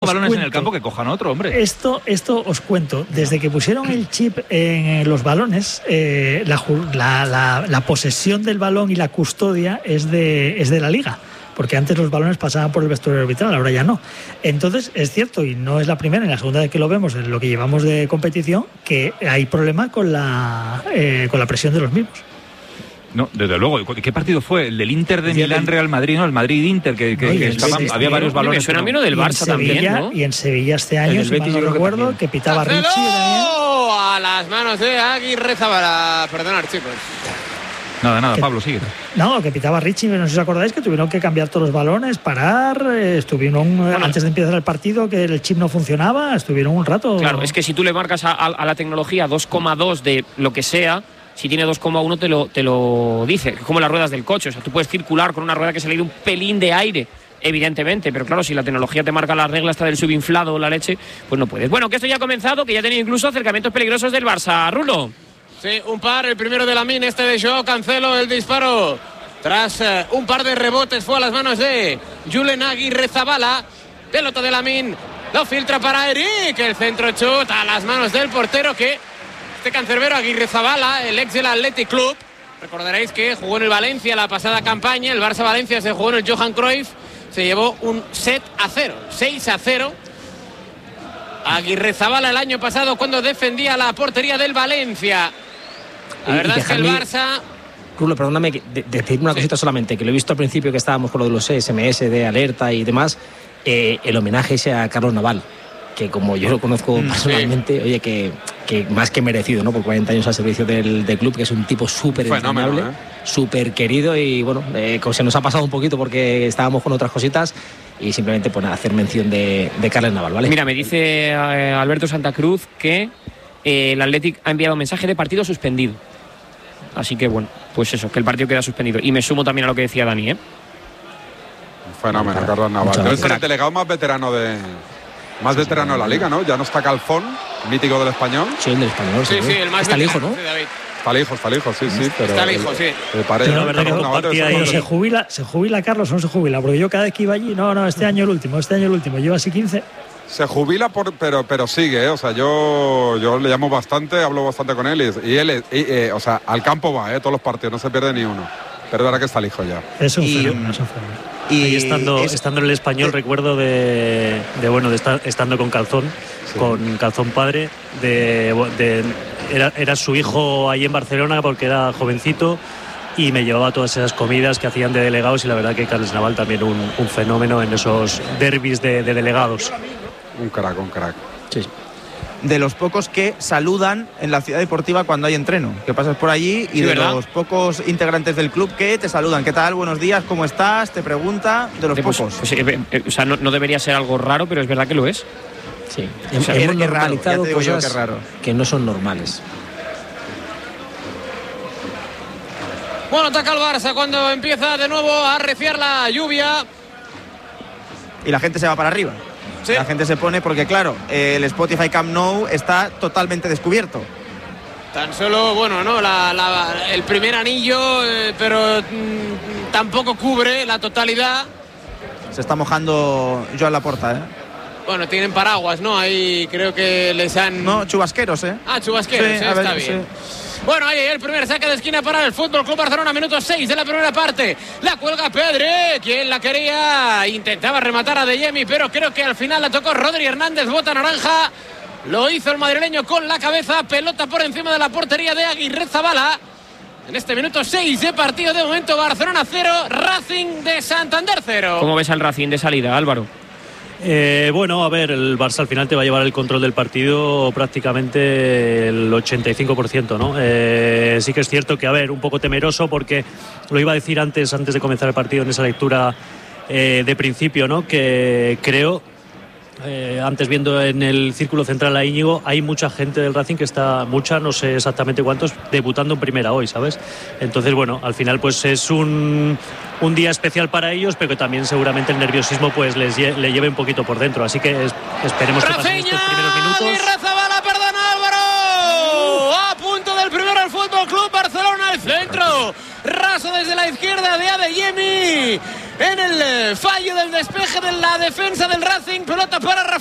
balones en el campo, que cojan otro, hombre. Esto os cuento. Desde que pusieron el chip en los balones, la posesión del balón y la custodia es de la liga. Porque antes los balones pasaban por el vestuario arbitral, ahora ya no. Entonces, es cierto, y no es la primera ni la segunda vez que lo vemos en lo que llevamos de competición, que hay problema con la presión de los mismos. No, desde luego. ¿Qué partido fue? El del Inter de Milán Real Madrid, ¿no? El Madrid-Inter, había varios balones. Me suena a mí uno del Barça también, ¿no? Y en Sevilla este año, si mal no recuerdo, que pitaba Richie también. A las manos de Aguirrezabala. Perdonad, chicos. Nada, Pablo, sigue. No, que pitaba Richie, no sé si os acordáis, que tuvieron que cambiar todos los balones, parar, antes de empezar el partido, que el chip no funcionaba, estuvieron un rato. Claro, es que si tú le marcas a la tecnología 2,2 de lo que sea, si tiene 2,1 te lo dice, como las ruedas del coche. O sea, tú puedes circular con una rueda que se le da un pelín de aire, evidentemente, pero claro, si la tecnología te marca la regla esta del subinflado o la leche, pues no puedes. Bueno, que esto ya ha comenzado, que ya ha tenido incluso acercamientos peligrosos del Barça. Rulo. Sí, un par, el primero de Lamine, este de Joao Cancelo, el disparo tras un par de rebotes fue a las manos de Julen Aguirrezabala. Pelota de Lamine, lo filtra para Eric, el centro chuta a las manos del portero, que este cancerbero Aguirrezabala, el ex del Athletic Club, recordaréis que jugó en el Valencia la pasada campaña, el Barça-Valencia se jugó en el Johan Cruyff, se llevó un 6-0. Aguirrezabala el año pasado cuando defendía la portería del Valencia. La verdad es que el Barça... Rulo, perdóname, decir una cosita solamente, que lo he visto al principio que estábamos con lo de los SMS de alerta y demás, el homenaje ese a Carlos Naval, que como yo lo conozco personalmente, oye, que más que merecido, ¿no? Por 40 años al servicio del club, que es un tipo súper entrañable, súper querido, y bueno, se nos ha pasado un poquito porque estábamos con otras cositas, y simplemente pues, hacer mención de Carlos Naval, ¿vale? Mira, me dice Alberto Santa Cruz que el Athletic ha enviado un mensaje de partido suspendido. Así que bueno, pues eso, que el partido queda suspendido. Y me sumo también a lo que decía Dani, Fenómeno, Carlos Naval. Debe ser el delegado más veterano de la liga, ¿no? Ya no está Calzón, mítico del Español. Sí, el del Español. Sí, el más está el hijo, ¿no? Está el hijo, sí. Pero está el hijo, sí. Pero la verdad que se jubila Carlos o no se jubila, porque yo cada vez que iba allí, no, este año el último, lleva así 15. Se jubila, pero sigue, o sea, yo le llamo bastante, hablo bastante con él y él, o sea, al campo va, todos los partidos, no se pierde ni uno. Pero ahora que está el hijo ya. Es un fenómeno. Y estando en el Español, recuerdo de estar estando con Calzón, con Calzón padre, era su hijo ahí en Barcelona porque era jovencito, y me llevaba a todas esas comidas que hacían de delegados, y la verdad que Carles Naval también un fenómeno en esos derbis de delegados. Un crack. Sí. De los pocos que saludan en la ciudad deportiva cuando hay entreno, que pasas por allí y de los pocos integrantes del club que te saludan. ¿Qué tal? Buenos días, ¿cómo estás? Te pregunta, de los pocos. O sea, no debería ser algo raro, pero es verdad que lo es. Sí, o sea, hemos normalizado cosas que no son normales. Bueno, ataca el Barça cuando empieza de nuevo a arreciar la lluvia. Y la gente se va para arriba. Sí. La gente se pone porque, claro, el Spotify Camp Nou está totalmente descubierto. Tan solo, bueno, no el primer anillo, pero tampoco cubre la totalidad. Se está mojando Joan Laporta, Bueno, tienen paraguas, ¿no? Ahí creo que les han... No, chubasqueros, chubasqueros, sí, está bien. Sí. Bueno, ahí el primer saque de esquina para el Fútbol Club Barcelona, minuto 6 de la primera parte. La cuelga Pedri, quien la quería, intentaba rematar a De Jemi, pero creo que al final la tocó Rodri Hernández, bota naranja. Lo hizo el madrileño con la cabeza, pelota por encima de la portería de Aguirrezabala. En este minuto 6 de partido, de momento Barcelona 0, Racing de Santander 0. ¿Cómo ves al Racing de salida, Álvaro? Bueno, a ver, el Barça al final te va a llevar el control del partido prácticamente el 85%, ¿no? Sí que es cierto que, a ver, un poco temeroso, porque lo iba a decir antes de comenzar el partido en esa lectura de principio, ¿no? Que creo, antes viendo en el círculo central a Íñigo, hay mucha gente del Racing que está, no sé exactamente cuántos, debutando en primera hoy, ¿sabes? Entonces, bueno, al final pues es un día especial para ellos, pero que también seguramente el nerviosismo pues le lleve un poquito por dentro, así que esperemos que pasen estos primeros minutos. Aguirrezabala, perdona Álvaro, a punto del primero el Fútbol Club Barcelona, el centro raso desde la izquierda de Adeyemi en el fallo del despeje de la defensa del Racing, pelota para Rafael